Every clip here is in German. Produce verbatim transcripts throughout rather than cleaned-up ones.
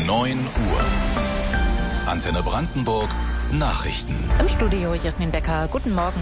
neun Uhr. Antenne Brandenburg Nachrichten. Im Studio Jasmin Becker. Guten Morgen.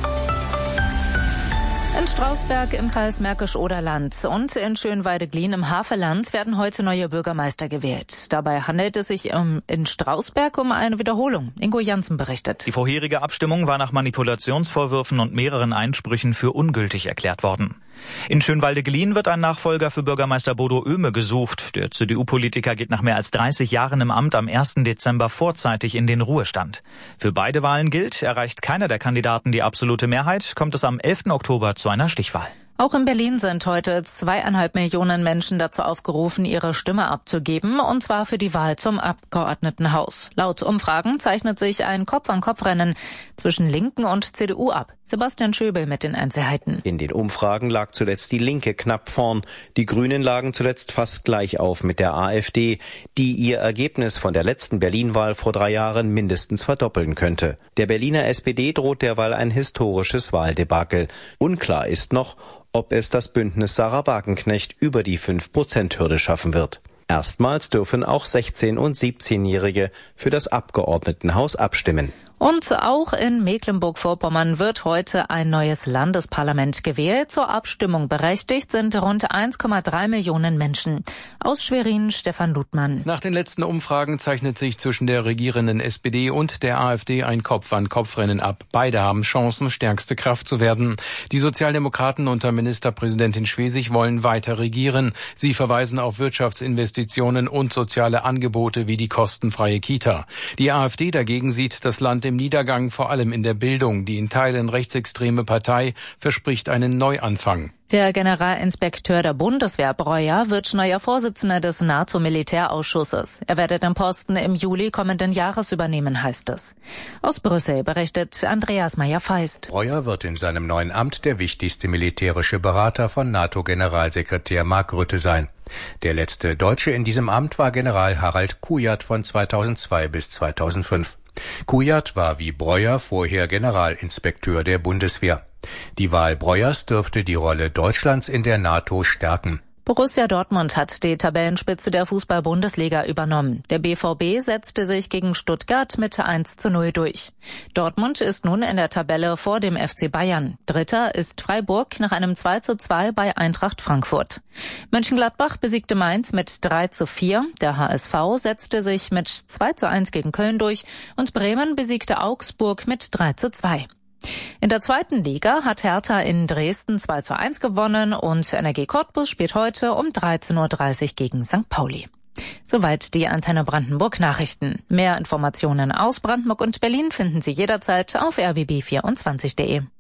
In Strausberg im Kreis Märkisch-Oderland und in Schönweide-Glien im Havelland werden heute neue Bürgermeister gewählt. Dabei handelt es sich um, in Strausberg um eine Wiederholung. Ingo Janssen berichtet. Die vorherige Abstimmung war nach Manipulationsvorwürfen und mehreren Einsprüchen für ungültig erklärt worden. In Schönweide-Glien wird ein Nachfolger für Bürgermeister Bodo Oehme gesucht. Der C D U-Politiker geht nach mehr als dreißig Jahren im Amt am ersten Dezember vorzeitig in den Ruhestand. Für beide Wahlen gilt, erreicht keiner der Kandidaten die absolute Mehrheit, kommt es am elften Oktober zu einer Stichwahl. Auch in Berlin sind heute zweieinhalb Millionen Menschen dazu aufgerufen, ihre Stimme abzugeben, und zwar für die Wahl zum Abgeordnetenhaus. Laut Umfragen zeichnet sich ein Kopf-an-Kopf-Rennen zwischen Linken und C D U ab. Sebastian Schöbel mit den Einzelheiten. In den Umfragen lag zuletzt die Linke knapp vorn. Die Grünen lagen zuletzt fast gleich auf mit der AfD, die ihr Ergebnis von der letzten Berlin-Wahl vor drei Jahren mindestens verdoppeln könnte. Der Berliner S P D droht derweil ein historisches Wahldebakel. Unklar ist noch, ob es das Bündnis Sarah Wagenknecht über die fünf Prozent Hürde schaffen wird. Erstmals dürfen auch sechzehn- und siebzehnjährige für das Abgeordnetenhaus abstimmen. Und auch in Mecklenburg-Vorpommern wird heute ein neues Landesparlament gewählt. Zur Abstimmung berechtigt sind rund eins Komma drei Millionen Menschen. Aus Schwerin Stefan Ludmann. Nach den letzten Umfragen zeichnet sich zwischen der regierenden S P D und der AfD ein Kopf-an-Kopf-Rennen ab. Beide haben Chancen, stärkste Kraft zu werden. Die Sozialdemokraten unter Ministerpräsidentin Schwesig wollen weiter regieren. Sie verweisen auf Wirtschaftsinvestitionen und soziale Angebote wie die kostenfreie Kita. Die AfD dagegen sieht das Land im Niedergang, vor allem in der Bildung. Die in Teilen rechtsextreme Partei verspricht einen Neuanfang. Der Generalinspekteur der Bundeswehr Breuer wird neuer Vorsitzender des NATO-Militärausschusses. Er werde den Posten im Juli kommenden Jahres übernehmen, heißt es. Aus Brüssel berichtet Andreas Meyer-Feist. Breuer wird in seinem neuen Amt der wichtigste militärische Berater von NATO-Generalsekretär Mark Rutte sein. Der letzte Deutsche in diesem Amt war General Harald Kujat von zweitausendzwei bis zweitausendfünf. Kujat war wie Breuer vorher Generalinspekteur der Bundeswehr. Die Wahl Breuers dürfte die Rolle Deutschlands in der NATO stärken. Borussia Dortmund hat die Tabellenspitze der Fußball-Bundesliga übernommen. Der B V B setzte sich gegen Stuttgart mit eins zu null durch. Dortmund ist nun in der Tabelle vor dem F C Bayern. Dritter ist Freiburg nach einem zwei zu zwei bei Eintracht Frankfurt. Mönchengladbach besiegte Mainz mit drei zu vier. Der H S V setzte sich mit zwei zu eins gegen Köln durch und Bremen besiegte Augsburg mit drei zu zwei. In der zweiten Liga hat Hertha in Dresden zwei zu eins gewonnen und N R G Cottbus spielt heute um dreizehn Uhr dreißig gegen Sankt Pauli. Soweit die Antenne Brandenburg Nachrichten. Mehr Informationen aus Brandenburg und Berlin finden Sie jederzeit auf r w b vierundzwanzig punkt de.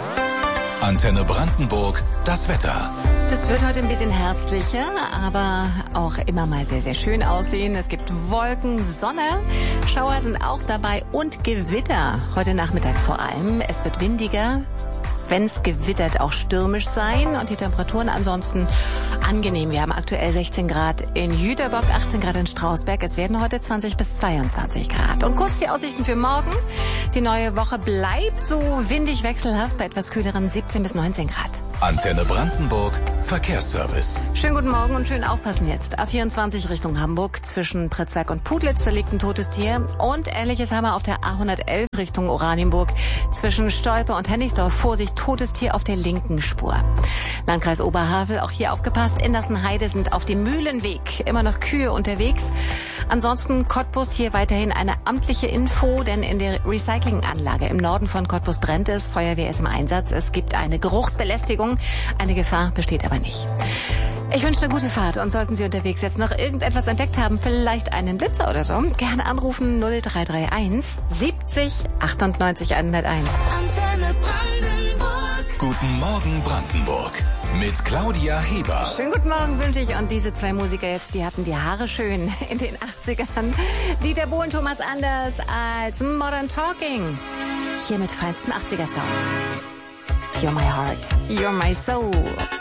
Antenne Brandenburg, das Wetter. Das wird heute ein bisschen herbstlicher, aber auch immer mal sehr, sehr schön aussehen. Es gibt Wolken, Sonne, Schauer sind auch dabei und Gewitter. Heute Nachmittag vor allem. Es wird windiger, wenn es gewittert, auch stürmisch sein und die Temperaturen ansonsten angenehm. Wir haben aktuell sechzehn Grad in Jüterbock, achtzehn Grad in Strausberg. Es werden heute zwanzig bis zweiundzwanzig Grad. Und kurz die Aussichten für morgen. Die neue Woche bleibt so windig wechselhaft bei etwas kühleren siebzehn bis neunzehn Grad. Antenne Brandenburg Verkehrsservice. Schönen guten Morgen und schön aufpassen jetzt. A vierundzwanzig Richtung Hamburg zwischen Pritzwerk und Putlitz, da liegt ein totes Tier. Und ähnliches haben wir auf der A hundertelf Richtung Oranienburg zwischen Stolpe und Hennigsdorf. Vorsicht, totes Tier auf der linken Spur. Landkreis Oberhavel, auch hier aufgepasst. Indersenheide sind auf dem Mühlenweg immer noch Kühe unterwegs. Ansonsten Cottbus, hier weiterhin eine amtliche Info, denn in der Recyclinganlage im Norden von Cottbus brennt es. Feuerwehr ist im Einsatz. Es gibt eine Geruchsbelästigung. Eine Gefahr besteht aber nicht. Ich wünsche eine gute Fahrt und sollten Sie unterwegs jetzt noch irgendetwas entdeckt haben, vielleicht einen Blitzer oder so, gerne anrufen null drei drei eins siebzig achtundneunzig hunderteins. Antenne Brandenburg. Guten Morgen Brandenburg mit Claudia Heber. Schönen guten Morgen wünsche ich. Und diese zwei Musiker jetzt, die hatten die Haare schön in den achtzigern. Dieter Bohlen, Thomas Anders als Modern Talking. Hier mit feinsten achtziger Sound. You're my heart, you're my soul.